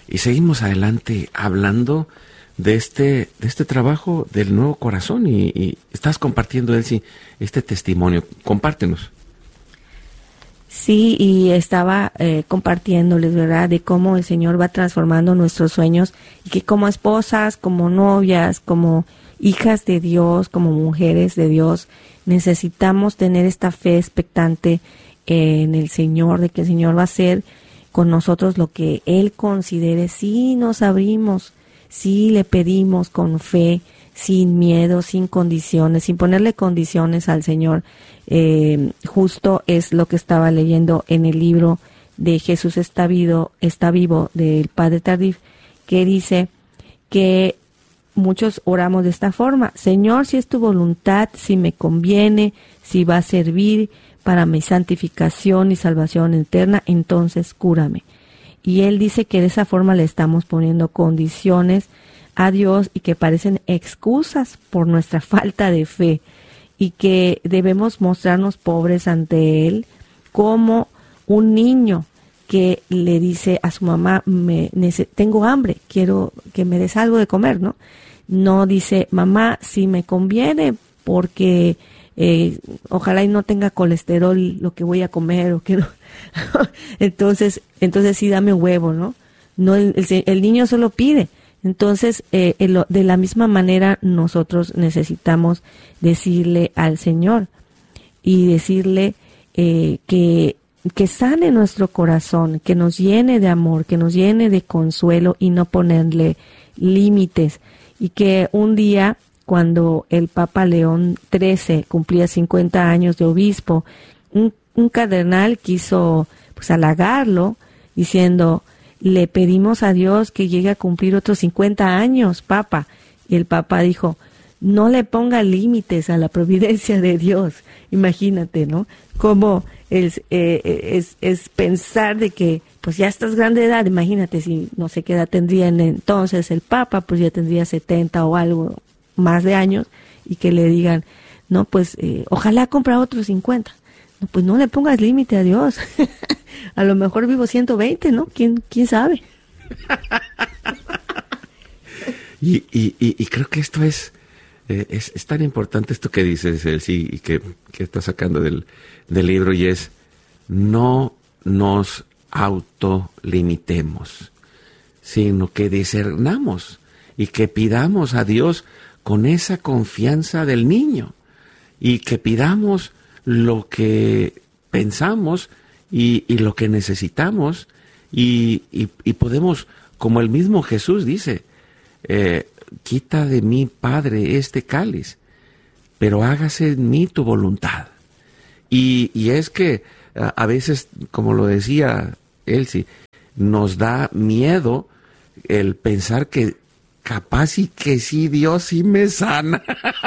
y seguimos adelante hablando de este trabajo del nuevo corazón y estás compartiendo, Elsie, este testimonio. Compártenos. Sí, y estaba compartiéndoles, ¿verdad?, de cómo el Señor va transformando nuestros sueños y que como esposas, como novias, como hijas de Dios, como mujeres de Dios, necesitamos tener esta fe expectante en el Señor, de que el Señor va a hacer con nosotros lo que Él considere. Si nos abrimos, si le pedimos con fe, sin miedo, sin condiciones, sin ponerle condiciones al Señor. Justo es lo que estaba leyendo en el libro de Jesús está vivo del Padre Tardif, que dice que muchos oramos de esta forma: Señor, si es tu voluntad, si me conviene, si va a servir para mi santificación y salvación eterna, entonces cúrame. Y Él dice que de esa forma le estamos poniendo condiciones a Dios y que parecen excusas por nuestra falta de fe, y que debemos mostrarnos pobres ante Él, como un niño que le dice a su mamá: tengo hambre, quiero que me des algo de comer, ¿no? No dice: mamá, si me conviene, porque ojalá y no tenga colesterol lo que voy a comer, o que no. entonces sí, dame un huevo, ¿no? No, el niño solo pide. Entonces, de la misma manera, nosotros necesitamos decirle al Señor y decirle que sane nuestro corazón, que nos llene de amor, que nos llene de consuelo, y no ponerle límites. Y que un día, cuando el Papa León XIII cumplía 50 años de obispo, un cardenal quiso halagarlo diciendo: le pedimos a Dios que llegue a cumplir otros 50 años, Papa. Y el Papa dijo: no le ponga límites a la providencia de Dios. Imagínate, ¿no? Cómo es pensar de que pues ya estás grande de edad. Imagínate, si no sé qué edad tendría entonces el Papa, pues ya tendría 70 o algo más de años, y que le digan: no, pues ojalá compra otros 50. No, pues no le pongas límite a Dios. A lo mejor vivo 120, ¿no? ¿Quién sabe? Y creo que esto es tan importante, esto que dices, Elsie, y que estás sacando del libro, y es: no nos autolimitemos, sino que discernamos y que pidamos a Dios con esa confianza del niño, y que pidamos lo que pensamos y lo que necesitamos, y podemos, como el mismo Jesús dice: quita de mí, Padre, este cáliz, pero hágase en mí tu voluntad. Y es que a veces, como lo decía Elsie, nos da miedo el pensar que capaz y que sí, Dios sí me sana.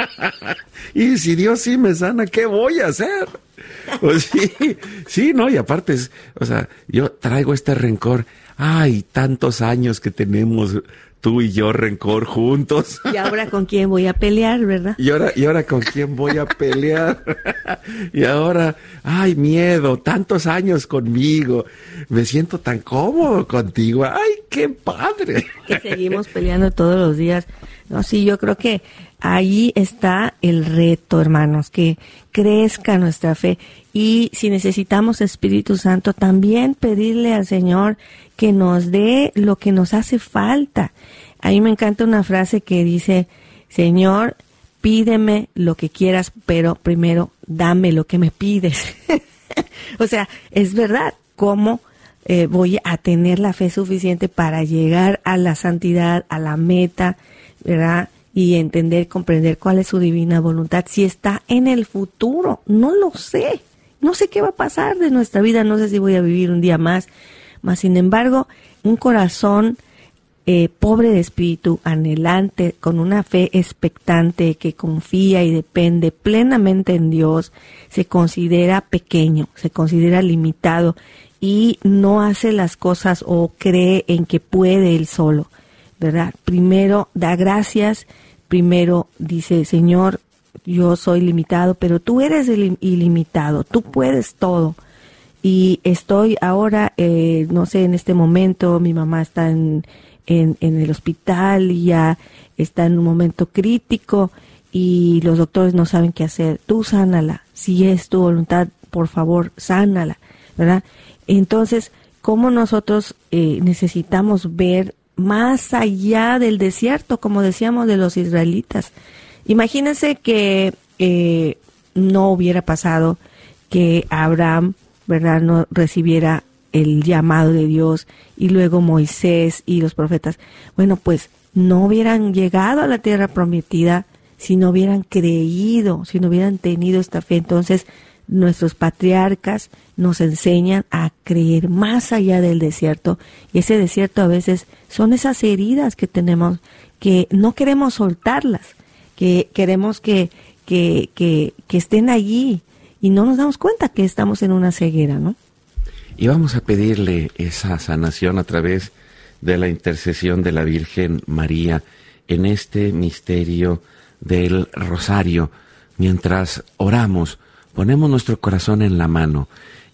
Y si Dios sí me sana, ¿qué voy a hacer? Pues sí, no, y aparte, yo traigo este rencor. Ay, tantos años que tenemos tú y yo rencor juntos. Y ahora con quién voy a pelear, ¿verdad? Y ahora con quién voy a pelear. Y ahora, ay, miedo, tantos años conmigo. Me siento tan cómodo contigo. Ay, qué padre. Que seguimos peleando todos los días. No, sí, yo creo que ahí está el reto, hermanos, que crezca nuestra fe. Y si necesitamos Espíritu Santo, también pedirle al Señor que nos dé lo que nos hace falta. A mí me encanta una frase que dice: Señor, pídeme lo que quieras, pero primero dame lo que me pides. O sea, es verdad, ¿cómo voy a tener la fe suficiente para llegar a la santidad, a la meta, ¿verdad? Y entender, comprender cuál es su divina voluntad, si está en el futuro. No lo sé. No sé qué va a pasar de nuestra vida, no sé si voy a vivir un día más. Mas, sin embargo, un corazón pobre de espíritu, anhelante, con una fe expectante, que confía y depende plenamente en Dios, se considera pequeño, se considera limitado y no hace las cosas o cree en que puede él solo, ¿verdad? Primero da gracias, primero dice: Señor, yo soy limitado, pero tú eres ilimitado, tú puedes todo. Y estoy ahora, no sé, en este momento mi mamá está en el hospital y ya está en un momento crítico y los doctores no saben qué hacer. Tú sánala, si es tu voluntad, por favor, sánala, ¿verdad? Entonces, ¿cómo nosotros necesitamos ver más allá del desierto, como decíamos de los israelitas? Imagínense que no hubiera pasado que Abraham, ¿verdad?, no recibiera el llamado de Dios, y luego Moisés y los profetas. Bueno, pues no hubieran llegado a la tierra prometida si no hubieran creído, si no hubieran tenido esta fe. Entonces, nuestros patriarcas nos enseñan a creer más allá del desierto, y ese desierto a veces son esas heridas que tenemos, que no queremos soltarlas, que queremos que estén allí, y no nos damos cuenta que estamos en una ceguera, ¿no? Y vamos a pedirle esa sanación a través de la intercesión de la Virgen María en este misterio del Rosario. Mientras oramos, ponemos nuestro corazón en la mano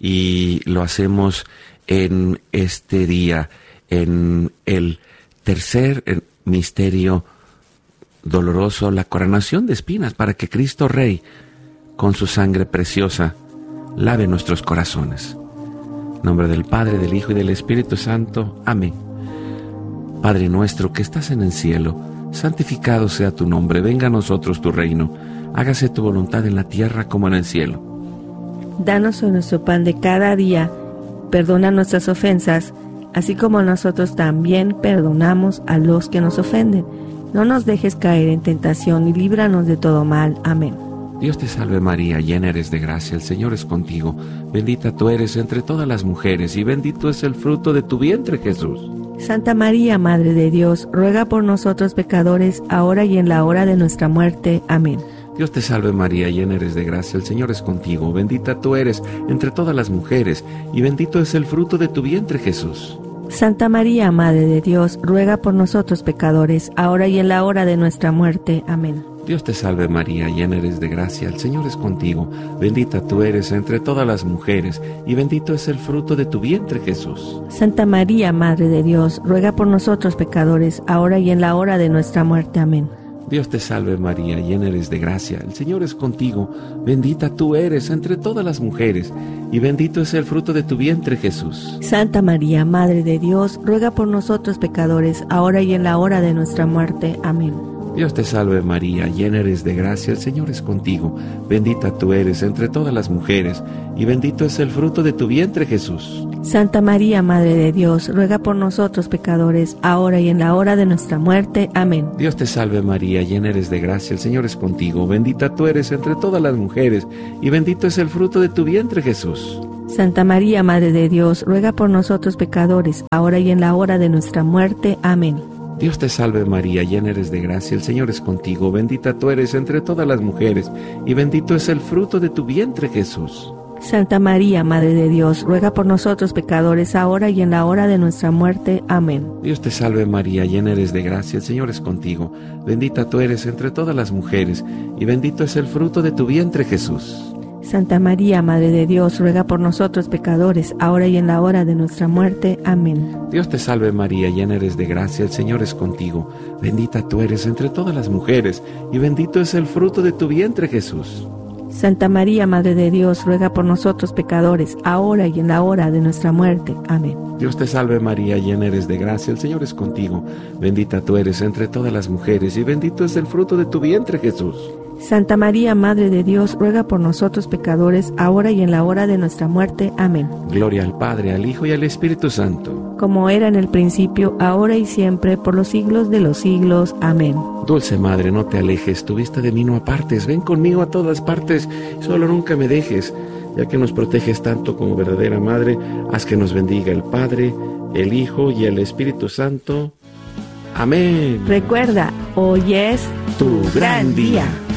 y lo hacemos en este día, en el tercer misterio doloroso, la coronación de espinas, para que Cristo Rey, con su sangre preciosa, lave nuestros corazones. En nombre del Padre, del Hijo y del Espíritu Santo. Amén. Padre nuestro que estás en el cielo, santificado sea tu nombre. Venga a nosotros tu reino. Hágase tu voluntad en la tierra como en el cielo. Danos hoy nuestro pan de cada día. Perdona nuestras ofensas, así como nosotros también perdonamos a los que nos ofenden. No nos dejes caer en tentación y líbranos de todo mal. Amén. Dios te salve María, llena eres de gracia, el Señor es contigo. Bendita tú eres entre todas las mujeres y bendito es el fruto de tu vientre, Jesús. Santa María, Madre de Dios, ruega por nosotros pecadores, ahora y en la hora de nuestra muerte. Amén. Dios te salve María, llena eres de gracia, el Señor es contigo. Bendita tú eres entre todas las mujeres y bendito es el fruto de tu vientre, Jesús. Santa María, Madre de Dios, ruega por nosotros pecadores, ahora y en la hora de nuestra muerte. Amén. Dios te salve María, llena eres de gracia, el Señor es contigo. Bendita tú eres entre todas las mujeres y bendito es el fruto de tu vientre, Jesús. Santa María, Madre de Dios, ruega por nosotros pecadores, ahora y en la hora de nuestra muerte. Amén. Dios te salve María, llena eres de gracia, el Señor es contigo. Bendita tú eres entre todas las mujeres y bendito es el fruto de tu vientre, Jesús. Santa María, Madre de Dios, ruega por nosotros pecadores, ahora y en la hora de nuestra muerte. Amén. Dios te salve María, llena eres de gracia, el Señor es contigo. Bendita tú eres entre todas las mujeres y bendito es el fruto de tu vientre, Jesús. Santa María, Madre de Dios, ruega por nosotros pecadores, ahora y en la hora de nuestra muerte. Amén. Dios te salve María, llena eres de gracia, el Señor es contigo. Bendita tú eres entre todas las mujeres y bendito es el fruto de tu vientre, Jesús. Santa María, Madre de Dios, ruega por nosotros pecadores, ahora y en la hora de nuestra muerte. Amén. Dios te salve María, llena eres de gracia, el Señor es contigo. Bendita tú eres entre todas las mujeres y bendito es el fruto de tu vientre, Jesús. Santa María, Madre de Dios, ruega por nosotros pecadores, ahora y en la hora de nuestra muerte. Amén. Dios te salve María, llena eres de gracia, el Señor es contigo. Bendita tú eres entre todas las mujeres y bendito es el fruto de tu vientre, Jesús. Santa María, Madre de Dios, ruega por nosotros pecadores, ahora y en la hora de nuestra muerte. Amén. Dios te salve María, llena eres de gracia, el Señor es contigo. Bendita tú eres entre todas las mujeres y bendito es el fruto de tu vientre, Jesús. Santa María, Madre de Dios, ruega por nosotros pecadores, ahora y en la hora de nuestra muerte. Amén. Dios te salve María, llena eres de gracia, el Señor es contigo. Bendita tú eres entre todas las mujeres y bendito es el fruto de tu vientre, Jesús. Santa María, Madre de Dios, ruega por nosotros pecadores, ahora y en la hora de nuestra muerte. Amén. Gloria al Padre, al Hijo y al Espíritu Santo. Como era en el principio, ahora y siempre, por los siglos de los siglos. Amén. Dulce Madre, no te alejes, tu vista de mí no apartes. Ven conmigo a todas partes, solo nunca me dejes. Ya que nos proteges tanto como verdadera Madre, haz que nos bendiga el Padre, el Hijo y el Espíritu Santo. Amén. Recuerda, hoy es tu gran día.